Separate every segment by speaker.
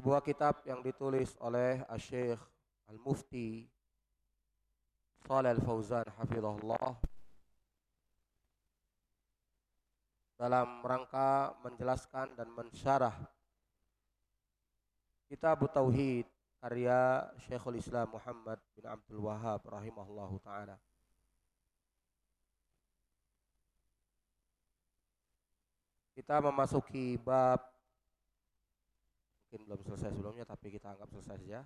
Speaker 1: sebuah kitab yang ditulis oleh Asy-Syaikh Al-Mufti Shalih Al-Fauzan hafizahullah dalam rangka menjelaskan dan mensyarah Kitab Tauhid karya Syekhul Islam Muhammad bin Abdul Wahhab rahimahullahu taala. Kita memasuki bab, mungkin belum selesai sebelumnya tapi kita anggap selesai saja.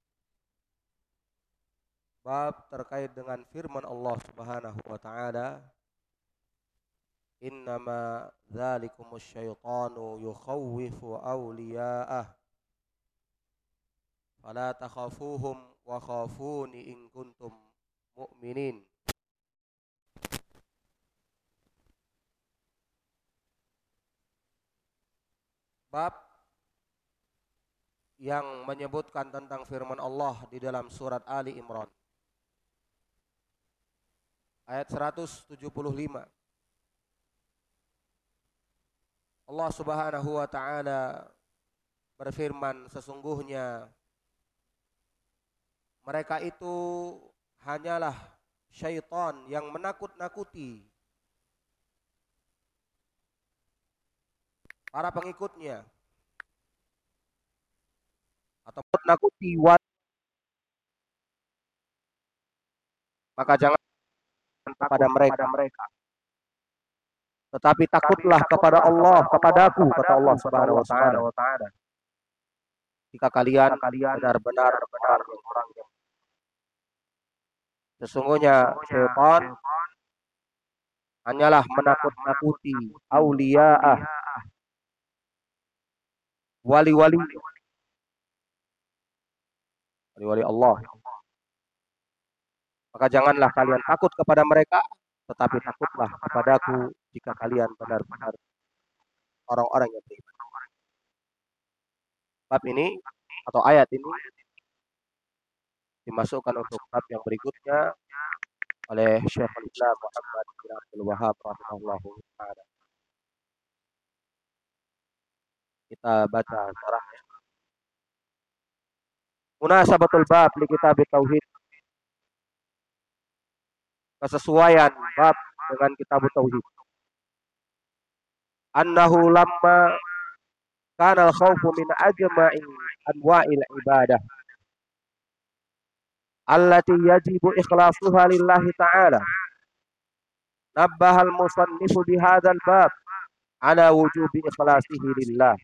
Speaker 1: Bab terkait dengan firman Allah Subhanahu wa taala, innama dzalikumus syaitanu yukhawwifu awliya'ah fala takhafuhum wa khafuni in kuntum mu'minin. Bab yang menyebutkan tentang firman Allah di dalam surat Ali Imran ayat 175. Allah Subhanahu wa taala berfirman, sesungguhnya mereka itu hanyalah syaitan yang menakut-nakuti para pengikutnya atau menakuti maka jangan kepada mereka, tetapi takutlah kepada Allah, kepadaku, kata Allah Subhanahu wa taala. Jika kalian benar-benar orang yang sesungguhnya syaitan hanyalah menakut-nakuti auliya'ah, wali-wali Allah. Maka janganlah kalian takut kepada mereka, tetapi takutlah kepadaku jika kalian benar-benar orang-orang yang beriman. Bab ini atau ayat ini dimasukkan untuk bab yang berikutnya oleh Syekhul Islam Muhammad bin Abdul Wahhab rahimahullahu taala. Kita baca syarahnya. Munasabatul bab li kitab tauhid. Kesesuaian bab dengan kitab tauhid. Annahu lamma kana al-khawfu min ajma'i anwa'il ibadah allati yajibu ikhlasuha lillahi ta'ala. Nabbaha al-musannifu bihadzal bab ala wujubi ikhlasihi lillah.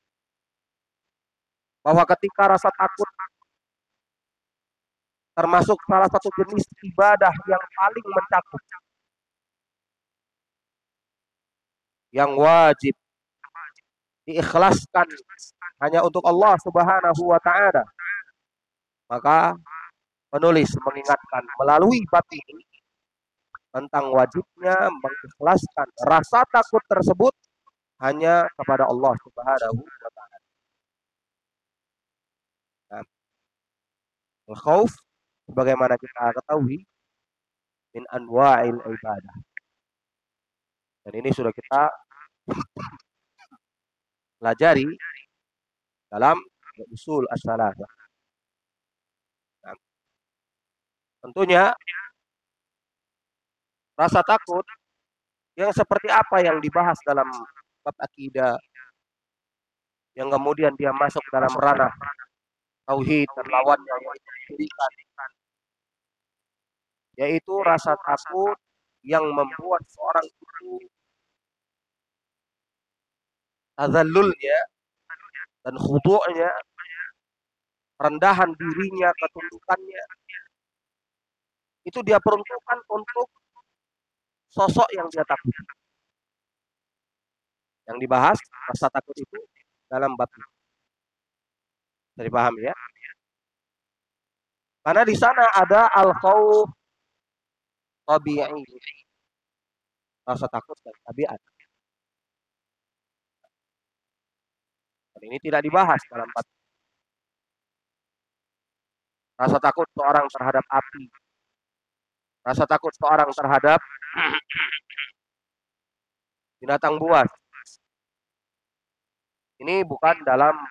Speaker 1: Bahwa ketika rasa takut termasuk salah satu jenis ibadah yang paling mencakup, yang wajib diikhlaskan hanya untuk Allah Subhanahu wa taala, maka penulis mengingatkan melalui bab ini tentang wajibnya mengikhlaskan rasa takut tersebut hanya kepada Allah Subhanahu wa taala. Nah, al-khauf sebagaimana kita ketahui min anwa'il ibadah. Dan ini sudah kita pelajari dalam usul as-salasah. Nah, tentunya rasa takut yang seperti apa yang dibahas dalam bab akidah yang kemudian dia masuk dalam ranah tauhid dan lawannya yang diberikan, yaitu rasa takut yang membuat seorang itu tazallulnya dan khudu'nya, rendahan dirinya, ketundukannya, itu dia peruntukkan untuk sosok yang dia takuti. Yang dibahas rasa takut itu dalam bab ini. Bisa dipahami ya? Karena di sana ada al-khauf tabi'i, rasa takut dan tabiat. Dan ini tidak dibahas dalam bab. Rasa takut seorang terhadap api, rasa takut seorang terhadap binatang buas, ini bukan dalam